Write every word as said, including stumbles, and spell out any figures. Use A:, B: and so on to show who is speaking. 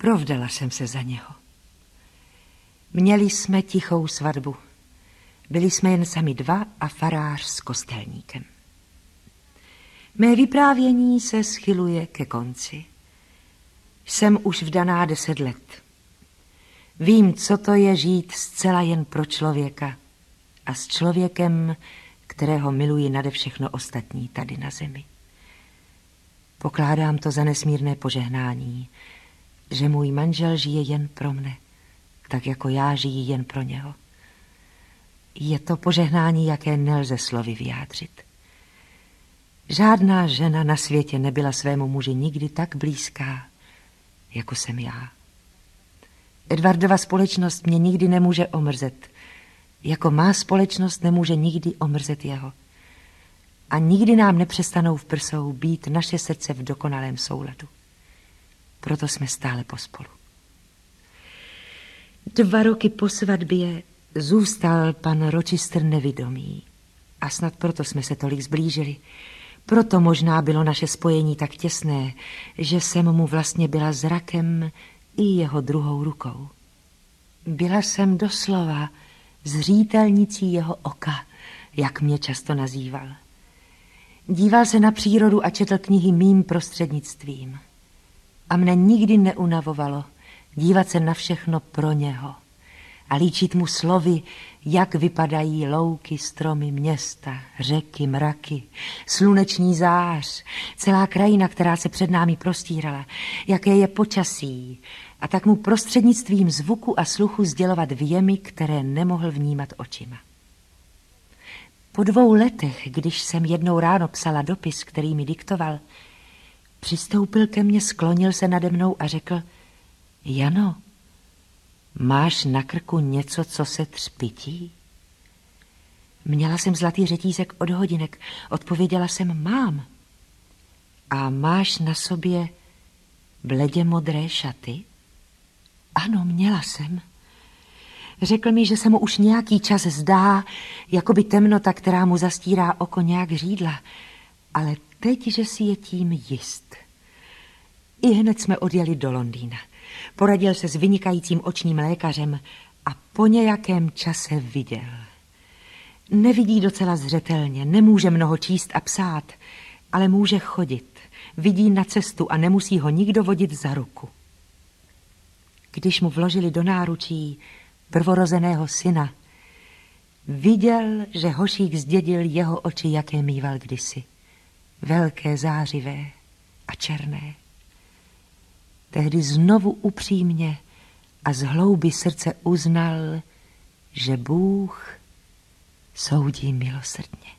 A: Provdala jsem se za něho. Měli jsme tichou svatbu. Byli jsme jen sami dva a farář s kostelníkem. Mé vyprávění se schyluje ke konci. Jsem už vdaná deset let. Vím, co to je žít zcela jen pro člověka a s člověkem, kterého miluji nade všechno ostatní tady na zemi. Pokládám to za nesmírné požehnání, že můj manžel žije jen pro mne, tak jako já žiji jen pro něho. Je to požehnání, jaké nelze slovy vyjádřit. Žádná žena na světě nebyla svému muži nikdy tak blízká, jako jsem já. Edvardova společnost mě nikdy nemůže omrzet, jako má společnost nemůže nikdy omrzet jeho. A nikdy nám nepřestanou v prsou být naše srdce v dokonalém souladu. Proto jsme stále pospolu. Dva roky po svatbě zůstal pan Rochester nevidomý a snad proto jsme se tolik zblížili. Proto možná bylo naše spojení tak těsné, že jsem mu vlastně byla zrakem i jeho druhou rukou. Byla jsem doslova zřítelnicí jeho oka, jak mě často nazýval. Díval se na přírodu a četl knihy mým prostřednictvím. A mne nikdy neunavovalo dívat se na všechno pro něho a líčit mu slovy, jak vypadají louky, stromy, města, řeky, mraky, sluneční zář, celá krajina, která se před námi prostírala, jaké je počasí, a tak mu prostřednictvím zvuku a sluchu sdělovat věmy, které nemohl vnímat očima. Po dvou letech, když jsem jednou ráno psala dopis, který mi diktoval, přistoupil ke mně, sklonil se nade mnou a řekl: Jano, máš na krku něco, co se třpytí? Měla jsem zlatý řetízek od hodinek, odpověděla jsem: mám. A máš na sobě bledě modré šaty? Ano, měla jsem. Řekl mi, že se mu už nějaký čas zdá, jako by temnota, která mu zastírá oko, nějak řídla, ale teď, že si je tím jist. I hned jsme odjeli do Londýna. Poradil se s vynikajícím očním lékařem a po nějakém čase viděl. Nevidí docela zřetelně, nemůže mnoho číst a psát, ale může chodit, vidí na cestu a nemusí ho nikdo vodit za ruku. Když mu vložili do náručí prvorozeného syna, viděl, že hošík zdědil jeho oči, jaké mýval kdysi. Velké, zářivé a černé. Tehdy znovu upřímně a z hloubi srdce uznal, že Bůh soudí milosrdně.